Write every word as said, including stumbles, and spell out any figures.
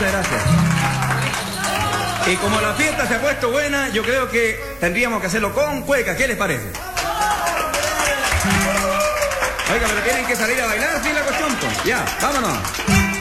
Muchas gracias. Y como la fiesta se ha puesto buena, yo creo que tendríamos que hacerlo con cueca. ¿Qué les parece? Oiga, pero tienen que salir a bailar, ¿sí, la cuestión? Pues ya, vámonos.